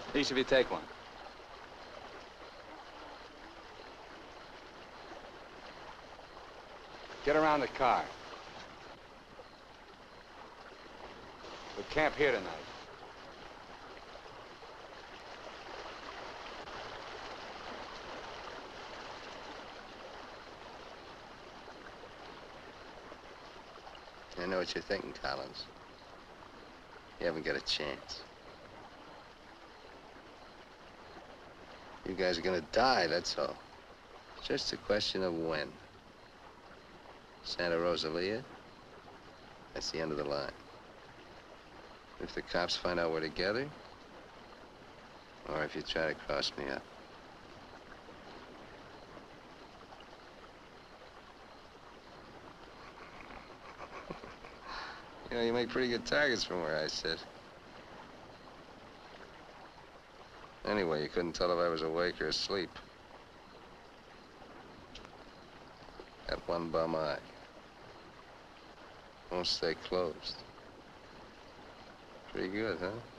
Each of you take one. Get around the car. We'll camp here tonight. I know what you're thinking, Collins. You haven't got a chance. You guys are gonna die, that's all. It's just a question of when. Santa Rosalia, that's the end of the line. If the cops find out we're together, or if you try to cross me up. You know, you make pretty good targets from where I sit. Anyway, you couldn't tell if I was awake or asleep. That one bum eye. Won't stay closed. Pretty good, huh?